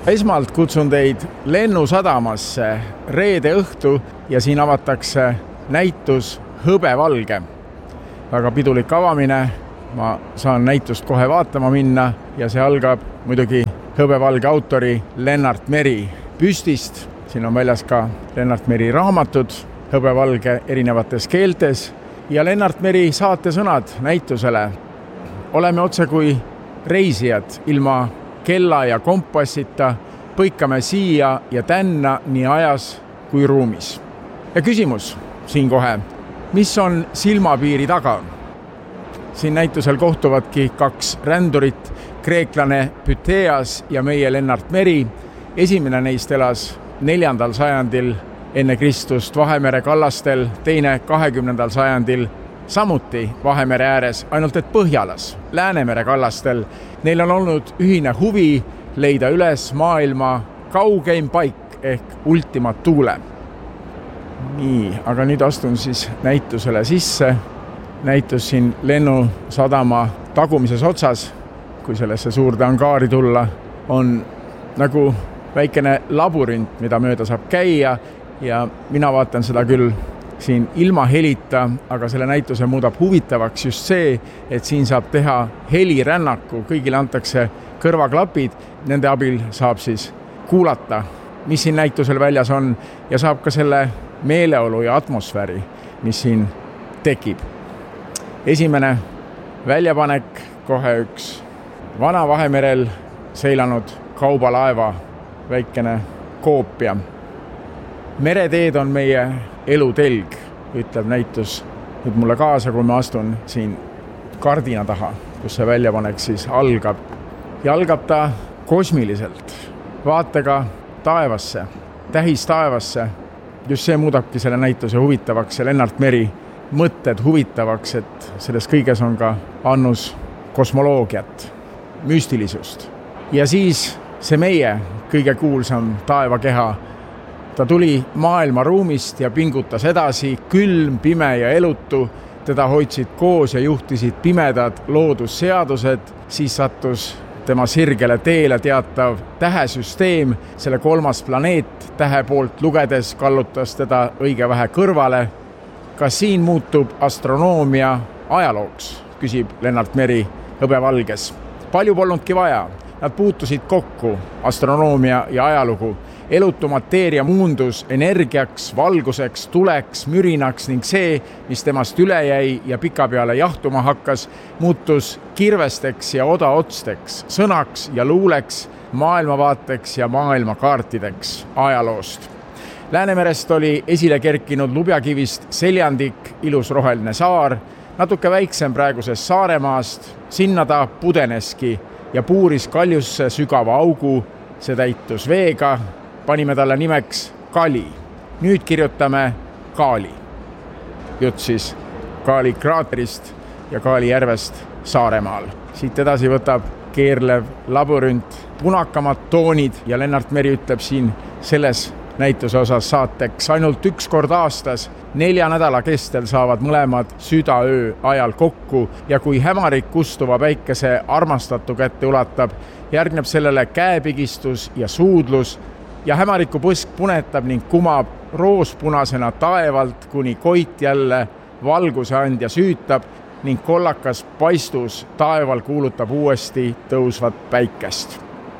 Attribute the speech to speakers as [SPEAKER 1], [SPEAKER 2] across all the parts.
[SPEAKER 1] Esmalt kutsun teid Lennusadamasse reede õhtu ja siin avatakse näitus Hõbevalge. Väga pidulik avamine, ma saan näitust kohe vaatama minna ja see algab muidugi Hõbevalge autori Lennart Meri püstist. Siin on väljas ka Lennart Meri raamatud Hõbevalge erinevates keeltes ja Lennart Meri saatesõnad näitusele. Oleme otse kui reisijad ilma kella ja kompassita, põikame siia ja tänna nii ajas kui ruumis. Ja küsimus siin kohe, mis on silmapiiri taga? Siin näitusel kohtuvadki kaks rändurit, kreeklane Pytheas ja meie Lennart Meri. Esimene neist elas 4. sajandil enne Kristust Vahemere kallastel, teine 20. sajandil samuti Vahemere ääres, ainult et Põhjalas, Läänemere kallastel. Neil on olnud ühine huvi leida üles maailma kaugeim paik ehk Ultima Thule. Nii, aga nüüd astun siis näitusele sisse. Näitus siin Lennusadama tagumises otsas, kui sellesse suurde angaari tulla, on nagu väikene labürint, mida mööda saab käia ja mina vaatan seda küll siin ilma helita, aga selle näituse muudab huvitavaks just see, et siin saab teha helirännaku. Kõigile antakse kõrvaklapid, nende abil saab siis kuulata, mis siin näitusel väljas on ja saab ka selle meeleolu ja atmosfääri, mis siin tekib. Esimene väljapanek, kohe üks vana Vahemerel seilanud kaubalaeva väikene koopia. Mereteed on meie elutelg, ütleb näitus nüüd mulle kaasa, kui ma astun siin kardina taha, kus see väljapanek siis algab. Ja algab ta kosmiliselt, vaatega taevasse, tähis taevasse. Just see muudabki selle näituse huvitavaks ja Lennart Meri mõtted huvitavaks, et selles kõiges on ka annus kosmoloogiat, müstilisust. Ja siis see meie kõige kuulsam taevakeha, ta tuli maailma ruumist ja pingutas edasi, külm, pime ja elutu. Teda hoidsid koos ja juhtisid pimedad loodusseadused, siis sattus tema sirgele teele teatav tähesüsteem, selle 3. planeet tähe poolt lugedes kallutas teda õige vähe kõrvale. Kas siin muutub astronoomia ajalooks, küsib Lennart Meri Hõbevalges. Palju polnudki vaja, nad puutusid kokku, astronoomia ja ajalugu. Elutu mateeria muundus energiaks, valguseks, tuleks, mürinaks ning see, mis temast üle jäi ja pikapeale jahtuma hakkas, muutus kirvesteks ja odaotsteks, sõnaks ja luuleks, maailmavaateks ja maailmakaartideks ajaloost. Läänemerest oli esile kerkinud Lubjakivist Seljandik, ilus roheline saar, natuke väiksem praegusest Saaremaast, sinna ta pudeneski ja puuris kaljusse sügava augu, see täitus veega, panime talle nimeks Kali. Nüüd kirjutame Kaali. Jutt siis Kaali kraaterist ja Kaali järvest Saaremaal. Siit edasi võtab keerlev labürint punakamad toonid ja Lennart Meri ütleb siin selles näituse osas saateks ainult üks kord aastas 4 nädala kestel saavad mõlemad südaöö ajal kokku ja kui hämarik kustuva päikese armastatu kätte ulatab, järgneb sellele käepigistus ja suudlus ja hämariku põsk punetab ning kumab roospunasena taevalt, kuni koit jälle valguse andja süütab ning kollakas paistus taeval kuulutab uuesti tõusvat päikest.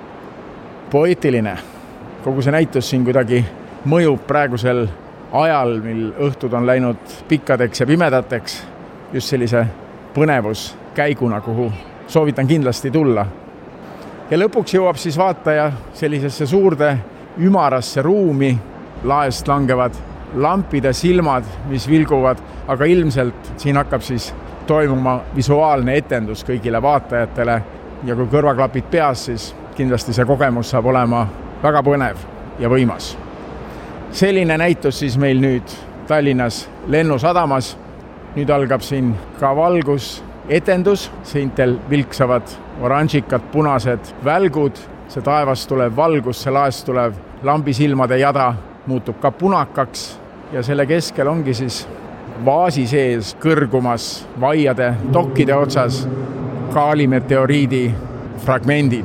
[SPEAKER 1] Poeetiline. Kogu see näitus siin kuidagi mõjub praegusel ajal, mil õhtud on läinud pikkadeks ja pimedateks, just sellise põnevuskäiguna, kuhu soovitan kindlasti tulla. Ja lõpuks jõuab siis vaataja sellisesse suurde ümarasse ruumi, laest langevad lampide silmad, mis vilguvad, aga ilmselt siin hakkab siis toimuma visuaalne etendus kõigile vaatajatele ja kui kõrvaklapid peas, siis kindlasti see kogemus saab olema väga põnev ja võimas. Selline näitus siis meil nüüd Tallinnas Lennusadamas. Nüüd algab siin ka valgus etendus, seintel vilksavad oranžikad, punased välgud, see taevast tulev valgus, see laest tulev lambisilmade jada muutub ka punakaks ja selle keskel ongi siis vaasi sees kõrgumas vaiade tokkide otsas Kaali meteoriidi fragmendid.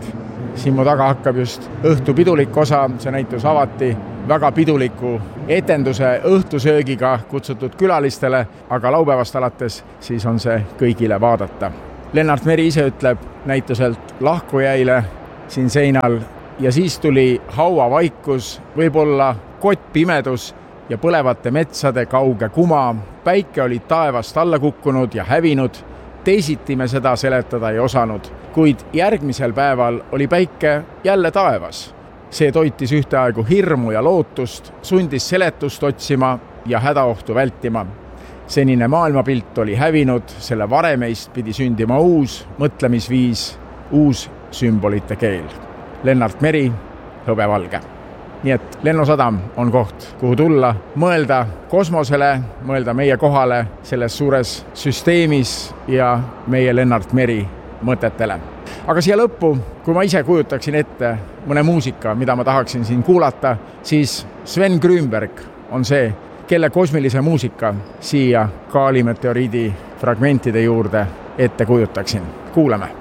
[SPEAKER 1] siin mu taga hakkab just õhtu pidulik osa, see näitus avati väga piduliku etenduse õhtusöögiga kutsutud külalistele, aga laupäevast alates siis on see kõigile vaadata. Lennart Meri ise ütleb näituselt lahkujaile siin seinal ja siis tuli hauavaikus, võib-olla kottpimedus ja põlevate metsade kauge kuma. Päike oli taevast alla kukkunud ja hävinud, teisiti me seda seletada ei osanud, kuid järgmisel päeval oli päike jälle taevas. See toitis ühteaegu hirmu ja lootust, sundis seletust otsima ja hädaohtu vältima. Senine maailmapilt oli hävinud, selle varemeist pidi sündima uus mõtlemisviis, uus sümbolite keel. Lennart Meri, Hõbevalge. Nii et Lennusadam on koht, kuhu tulla, mõelda kosmosele, mõelda meie kohale selles suures süsteemis ja meie Lennart Meri mõtetele. Aga siia lõppu, kui ma ise kujutaksin ette mõne muusika, mida ma tahaksin siin kuulata, siis Sven Grünberg on see, kelle kosmilise muusika siia Kaali meteoriidi fragmentide juurde ette kujutaksin. Kuulame!